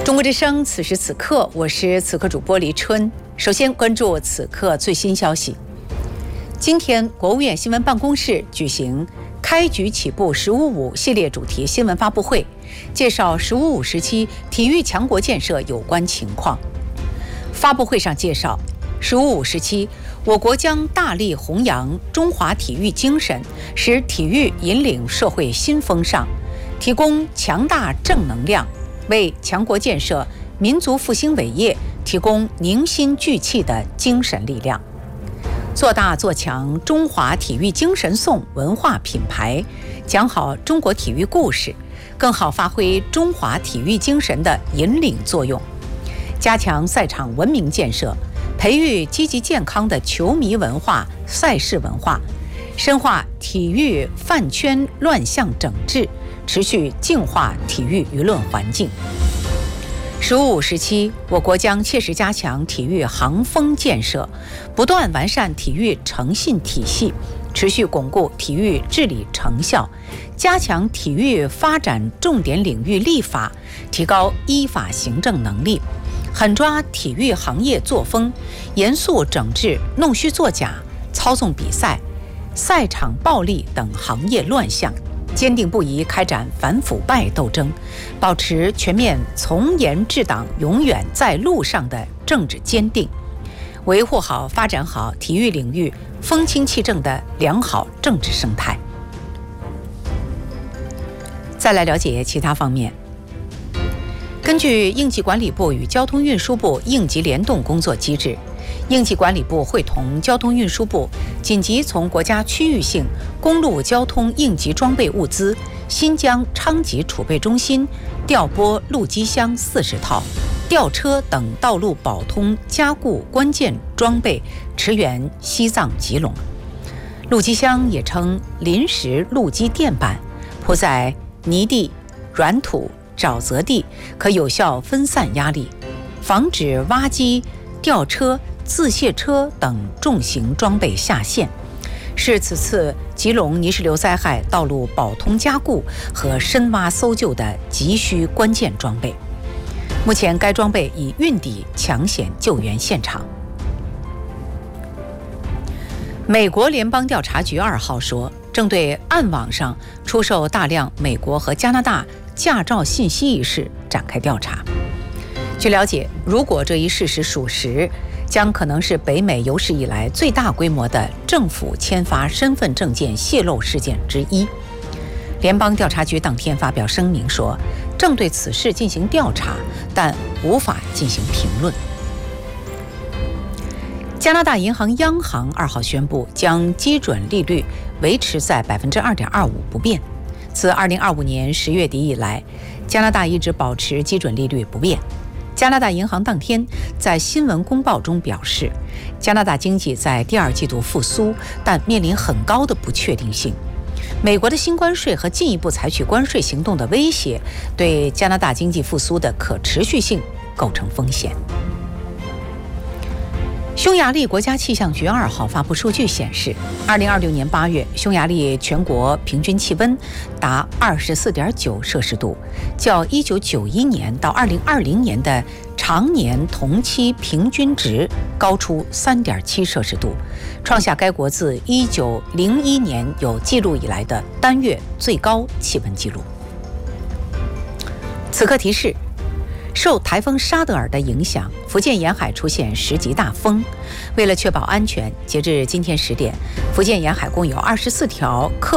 中国之声，此时此刻，我是此刻主播黎春。首先关注此刻最新消息。今天，国务院新闻办公室举行开局起步“十五五”系列主题新闻发布会，介绍“十五五”时期体育强国建设有关情况。发布会上介绍，“十五五”时期，我国将大力弘扬中华体育精神，使体育引领社会新风尚，提供强大正能量，为强国建设、民族复兴伟业提供凝心聚气的精神力量，做大做强中华体育精神颂文化品牌，讲好中国体育故事，更好发挥中华体育精神的引领作用，加强赛场文明建设，培育积极健康的球迷文化、赛事文化，深化体育饭圈乱象整治，持续净化体育舆论环境。“15+5”时期，我国将切实加强体育行风建设，不断完善体育诚信体系，持续巩固体育治理成效，加强体育发展重点领域立法，提高依法行政能力，狠抓体育行业作风，严肃整治弄虚作假、操纵比赛、赛场暴力等行业乱象，坚定不移开展反腐败斗争，保持全面从严治党永远在路上的政治坚定，维护好、发展好体育领域风清气正的良好政治生态。再来了解其他方面。根据应急管理部与交通运输部应急联动工作机制，应急管理部会同交通运输部紧急从国家区域性公路交通应急装备物资新疆昌吉储备中心调拨路基箱40套、吊车等道路保通加固关键装备驰援西藏吉隆。路基箱也称临时路基垫板，铺在泥地、软土、沼泽地，可有效分散压力，防止挖机、吊车、自卸车等重型装备下线，是此次吉隆泥石流灾害道路保通加固和深挖搜救的急需关键装备。目前该装备已运抵抢险救援现场。美国联邦调查局2号说，正对暗网上出售大量美国和加拿大驾照信息一事展开调查。据了解，如果这一事实属实，将可能是北美有史以来最大规模的政府签发身份证件泄露事件之一。联邦调查局当天发表声明说，正对此事进行调查，但无法进行评论。加拿大银行央行2号宣布，将基准利率维持在 2.25% 不变。自2025年10月底以来，加拿大一直保持基准利率不变。加拿大银行当天在新闻公报中表示，加拿大经济在第2季度复苏，但面临很高的不确定性。美国的新关税和进一步采取关税行动的威胁，对加拿大经济复苏的可持续性构成风险。匈牙利国家气象局2号发布数据显示，2026年8月，匈牙利全国平均气温达 24.9 摄氏度，较1991年到2020年的常年同期平均值高出 3.7 摄氏度，创下该国自1901年有记录以来的单月最高气温记录。此刻提示，受台风沙德尔的影响，福建沿海出现10级大风。为了确保安全，截至今天10点，福建沿海共有24条